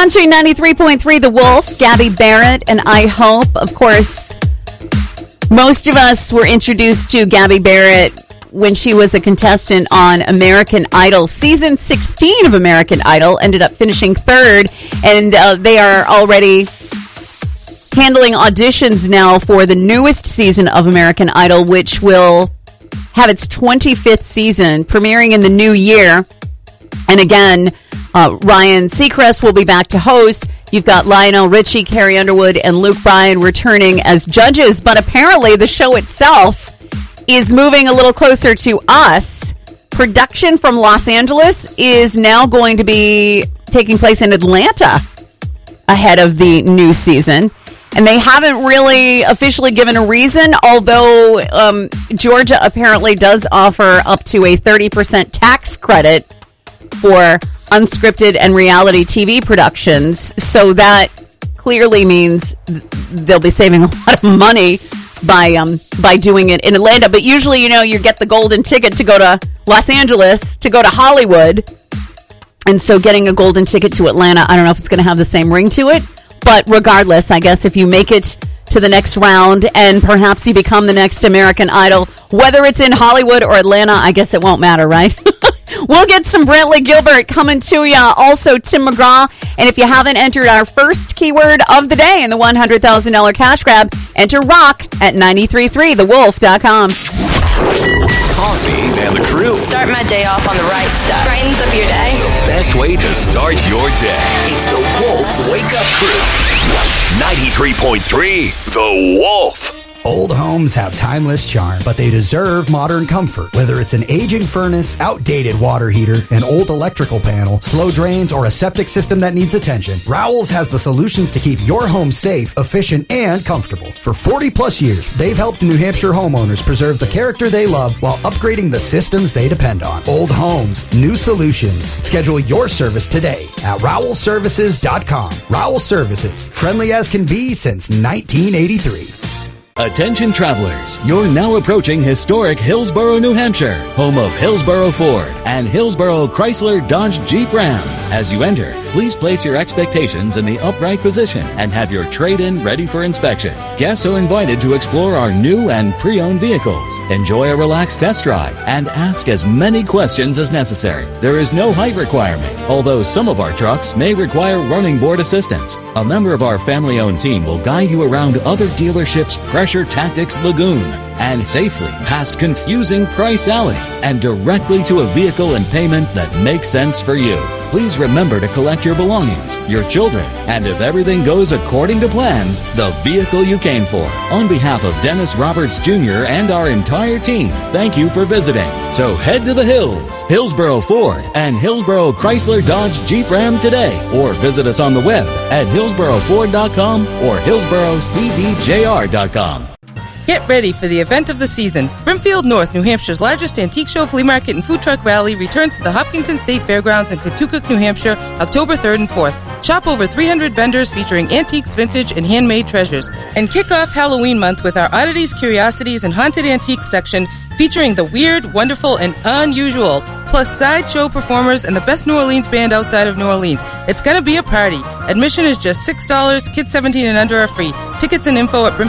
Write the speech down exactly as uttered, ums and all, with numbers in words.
Country ninety-three point three, The Wolf, Gabby Barrett, and I Hope. Of course, most of us were introduced to Gabby Barrett when she was a contestant on American Idol. Season sixteen of American Idol ended up finishing third, and uh, they are already handling auditions now for the newest season of American Idol, which will have its twenty-fifth season, premiering in the new year. And again, uh, Ryan Seacrest will be back to host. You've got Lionel Richie, Carrie Underwood, and Luke Bryan returning as judges. But apparently the show itself is moving a little closer to us. Production from Los Angeles is now going to be taking place in Atlanta ahead of the new season. And they haven't really officially given a reason, although um, Georgia apparently does offer up to a thirty percent tax credit for unscripted and reality T V productions. So that clearly means they'll be saving a lot of money by um by doing it in Atlanta. But usually, you know, you get the golden ticket to go to Los Angeles, to go to Hollywood. And so getting a golden ticket to Atlanta, I don't know if it's going to have the same ring to it. But regardless, I guess if you make it to the next round and perhaps you become the next American Idol, whether it's in Hollywood or Atlanta, I guess it won't matter, right? We'll get some Brantley Gilbert coming to you. Also, Tim McGraw. And if you haven't entered our first keyword of the day in the one hundred thousand dollars cash grab, enter rock at nine three three the wolf dot com. Coffee and the crew. Start my day off on the right stuff. Brightens up your day. The best way to start your day. It's the Wolf Wake Up Crew. ninety-three point three The Wolf. Old homes have timeless charm, but they deserve modern comfort. Whether it's an aging furnace, outdated water heater, an old electrical panel, slow drains, or a septic system that needs attention, Rowell's has the solutions to keep your home safe, efficient, and comfortable. For forty plus years, they've helped New Hampshire homeowners preserve the character they love while upgrading the systems they depend on. Old homes, new solutions. Schedule your service today at Rowell Services dot com. Rowell Services, friendly as can be since nineteen eighty-three. Attention travelers, you're now approaching historic Hillsborough, New Hampshire, home of Hillsborough Ford and Hillsborough Chrysler Dodge Jeep Ram. As you enter, please place your expectations in the upright position and have your trade-in ready for inspection. Guests are invited to explore our new and pre-owned vehicles. Enjoy a relaxed test drive and ask as many questions as necessary. There is no height requirement, although some of our trucks may require running board assistance. A member of our family-owned team will guide you around other dealerships' Pressure Tactics Lagoon and safely past confusing Price Alley and directly to a vehicle and payment that makes sense for you. Please remember to collect your belongings, your children, and if everything goes according to plan, the vehicle you came for. On behalf of Dennis Roberts Junior and our entire team, thank you for visiting. So head to the hills, Hillsborough Ford and Hillsborough Chrysler Dodge Jeep Ram today, or visit us on the web at hillsborough ford dot com or hillsborough c d j r dot com. Get ready for the event of the season. Brimfield North, New Hampshire's largest antique show, flea market, and food truck rally returns to the Hopkinton State Fairgrounds in Cotucook, New Hampshire, October third and fourth. Shop over three hundred vendors featuring antiques, vintage, and handmade treasures. And kick off Halloween month with our Oddities, Curiosities, and Haunted Antiques section featuring the weird, wonderful, and unusual, plus sideshow performers and the best New Orleans band outside of New Orleans. It's going to be a party. Admission is just six dollars. Kids seventeen and under are free. Tickets and info at brimfield